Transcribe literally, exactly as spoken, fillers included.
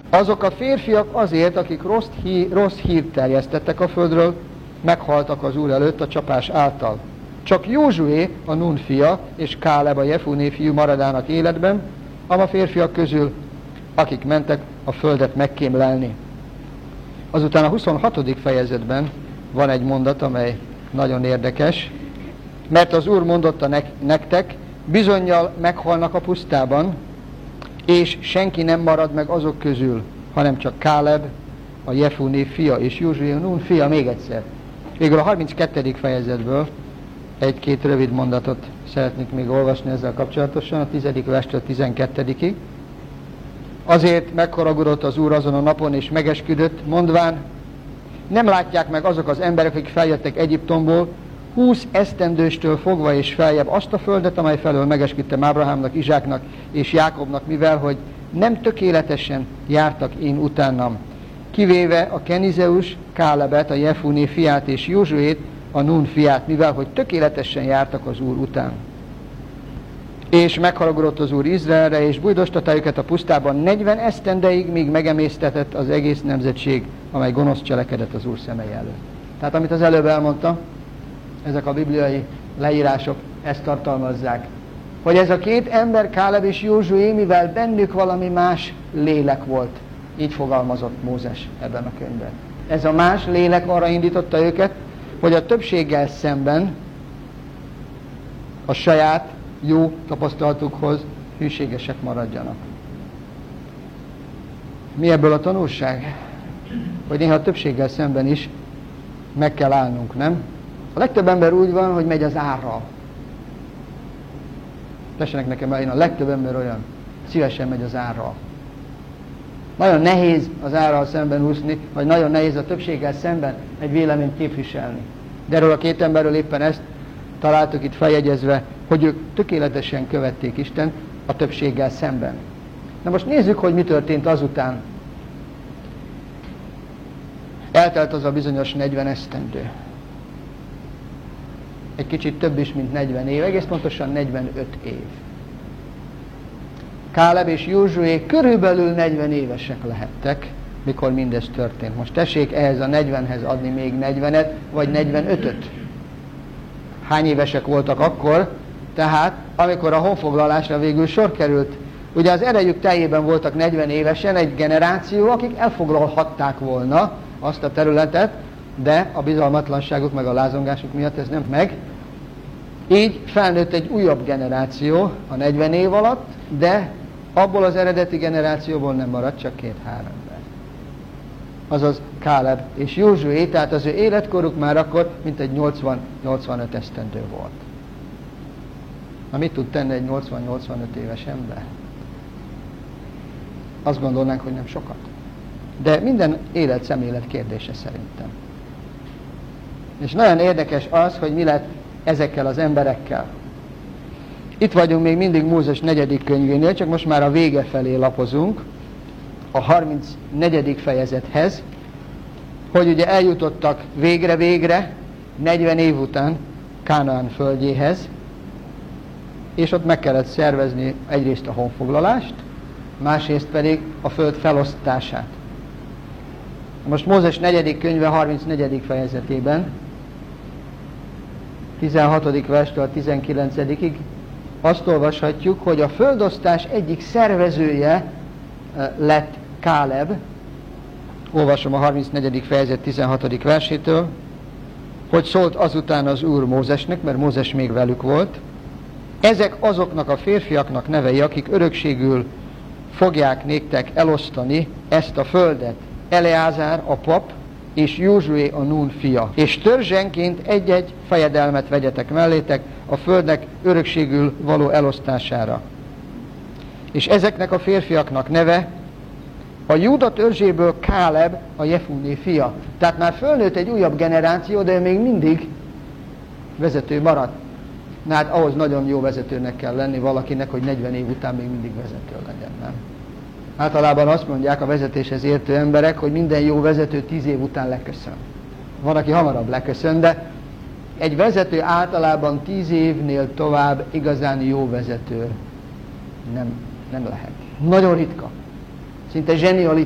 Azok a férfiak azért, akik rossz, hí, rossz hírt terjesztettek a földről, meghaltak az Úr előtt a csapás által. Csak Józsué, a Nun fia, és Káleb, a Jefuné fiú maradának életben, ám a férfiak közül, akik mentek a földet megkémlelni. Azután a huszonhatodik fejezetben van egy mondat, amely nagyon érdekes, mert az Úr mondotta nektek, bizonnyal meghalnak a pusztában, és senki nem marad meg azok közül, hanem csak Káleb, a Jefuné fia, és Józsué, a Nun fia, még egyszer. Végül a harminckettedik fejezetből egy-két rövid mondatot szeretnék még olvasni ezzel kapcsolatosan, a tizedik verstől tizenkettedikig. Azért megharagudott az Úr azon a napon, és megesküdött, mondván, nem látják meg azok az emberek, akik feljöttek Egyiptomból, húsz esztendőstől fogva és feljebb azt a földet, amely felől megesküdtem Ábrahámnak, Izsáknak és Jákobnak, mivel hogy nem tökéletesen jártak én utánam, kivéve a Kenizeus, Kálebet, a Jefuné fiát és Józsuét, a Nun fiát, mivel hogy tökéletesen jártak az Úr után. És megharagudott az Úr Izraelre, és bújdostatta őket a pusztában negyven esztendeig, míg megemésztetett az egész nemzetség, amely gonosz cselekedett az Úr szemei előtt. Tehát amit az előbb elmondta, ezek a bibliai leírások ezt tartalmazzák. Hogy ez a két ember, Káleb és Józsué, mivel bennük valami más lélek volt. Így fogalmazott Mózes ebben a könyvben. Ez a más lélek arra indította őket, hogy a többséggel szemben a saját jó tapasztalatukhoz hűségesek maradjanak. Mi ebből a tanulság? Hogy néha a többséggel szemben is meg kell állnunk, nem? A legtöbb ember úgy van, hogy megy az árral. Tessenek nekem el, én a legtöbb ember olyan, szívesen megy az árral. Nagyon nehéz az árral szemben úszni, vagy nagyon nehéz a többséggel szemben egy véleményt képviselni. De erről a két emberről éppen ezt találtuk itt feljegyezve, hogy ők tökéletesen követték Isten a többséggel szemben. Na most nézzük, hogy mi történt azután. Eltelt az a bizonyos negyven esztendő. Egy kicsit több is, mint negyven év, egész pontosan negyvenöt év. Káleb és Józsué körülbelül negyven évesek lehettek, mikor mindez történt. Most tessék ehhez a negyvenhez adni még negyvenet, vagy negyvenötöt. Hány évesek voltak akkor? Tehát, amikor a honfoglalásra végül sor került. Ugye az erejük teljében voltak negyven évesen, egy generáció, akik elfoglalhatták volna azt a területet, de a bizalmatlanságuk meg a lázongásuk miatt ez nem meg. Így felnőtt egy újabb generáció a negyven év alatt, de abból az eredeti generációból nem maradt csak két-három ember. Azaz Káleb és Józsué, tehát az ő életkoruk már akkor mintegy nyolcvan-nyolcvanöt esztendő volt. Na mit tud tenni egy nyolcvan-nyolcvanöt éves ember? Azt gondolnánk, hogy nem sokat. De minden élet személet kérdése szerintem. És nagyon érdekes az, hogy mi lett ezekkel az emberekkel. Itt vagyunk még mindig Mózes negyedik könyvénél, csak most már a vége felé lapozunk, a harmincnegyedik fejezethez, hogy ugye eljutottak végre-végre, negyven év után Kánaán földjéhez, és ott meg kellett szervezni egyrészt a honfoglalást, másrészt pedig a föld felosztását. Most Mózes negyedik könyve harmincnegyedik fejezetében, tizenhatodik verstől a tizenkilencedikig azt olvashatjuk, hogy a földosztás egyik szervezője lett Káleb. Olvasom a harmincnegyedik fejezet tizenhatodik versétől, hogy szólt azután az Úr Mózesnek, mert Mózes még velük volt. Ezek azoknak a férfiaknak nevei, akik örökségül fogják néktek elosztani ezt a földet. Eleázár a pap, és Józsué a Nun fia. És törzsenként egy-egy fejedelmet vegyetek mellétek a földnek örökségül való elosztására. És ezeknek a férfiaknak neve a Júda törzséből Káleb, a Jefuné fia. Tehát már fölnőtt egy újabb generáció, de még mindig vezető maradt. Na hát ahhoz nagyon jó vezetőnek kell lenni valakinek, hogy negyven év után még mindig vezető legyen, nem? Általában azt mondják a vezetéshez értő emberek, hogy minden jó vezető tíz év után leköszön. Van, aki hamarabb leköszön, de egy vezető általában tíz évnél tovább igazán jó vezető nem, nem lehet. Nagyon ritka. Szinte